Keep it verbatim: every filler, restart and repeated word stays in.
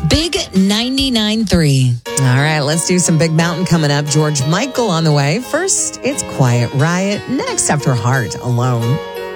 Big ninety-nine point three. All right, let's do some Big Mountain coming up. George Michael on the way. First, it's Quiet Riot. Next, after Heart Alone.